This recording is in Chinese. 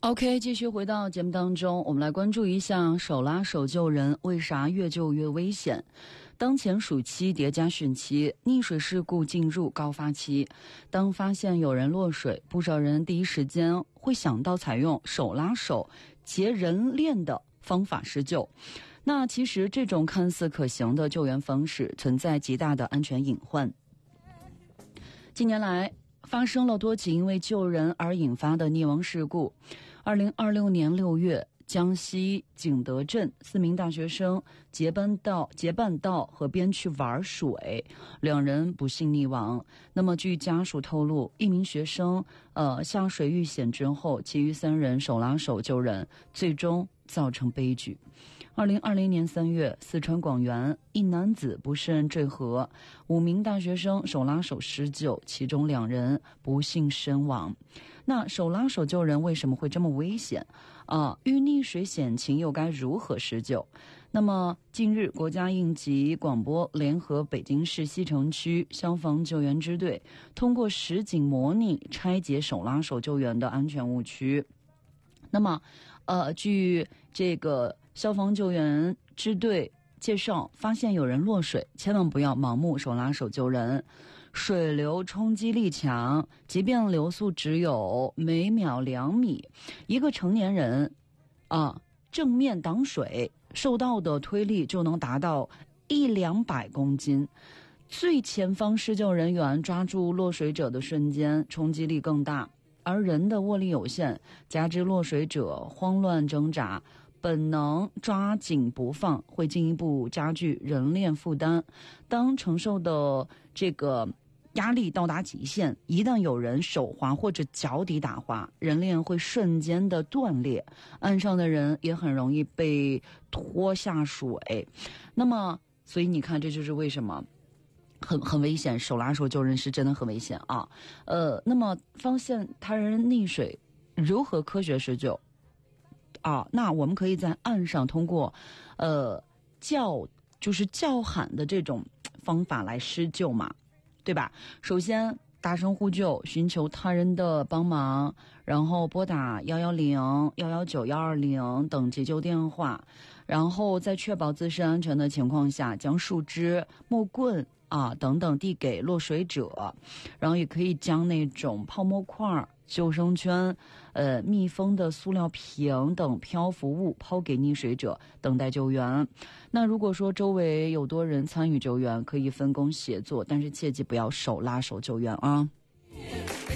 OK， 继续回到节目当中，我们来关注一下手拉手救人，为啥越救越危险？当前暑期叠加汛期，溺水事故进入高发期。当发现有人落水，不少人第一时间会想到采用手拉手结人链的方法施救。那其实这种看似可行的救援方式存在极大的安全隐患。近年来发生了多起因为救人而引发的溺亡事故。2026年6月，江西景德镇4名大学生结伴到河边去玩水，2人不幸溺亡。那么据家属透露，1名学生下水遇险之后，其余3人手拉手救人，最终造成悲剧。2020年3月，四川广元一男子不慎坠河，5名大学生手拉手施救，其中2人不幸身亡。那手拉手救人为什么会这么危险遇溺水险情又该如何施救？那么近日，国家应急广播联合北京市西城区消防救援支队通过实景模拟拆解手拉手救援的安全误区。那么据这个消防救援支队介绍，发现有人落水，千万不要盲目手拉手救人。水流冲击力强，即便流速只有每秒2米，一个成年人正面挡水受到的推力就能达到100-200公斤。最前方施救人员抓住落水者的瞬间，冲击力更大，而人的握力有限，加之落水者慌乱挣扎，本能抓紧不放，会进一步加剧人链负担。当承受的这个压力到达极限，一旦有人手滑或者脚底打滑，人链会瞬间的断裂，岸上的人也很容易被拖下水。那么所以你看，这就是为什么很危险，手拉手救人是真的很危险啊。那么发现他人溺水，如何科学施救那我们可以在岸上通过叫喊的这种方法来施救嘛，对吧？首先大声呼救，寻求他人的帮忙，然后拨打110、119、120等急救电话，然后在确保自身安全的情况下，将树枝、木棍等等递给落水者，然后也可以将那种泡沫块、救生圈、密封的塑料瓶等漂浮物抛给溺水者，等待救援。那如果说周围有多人参与救援，可以分工协作，但是切记不要手拉手救援啊。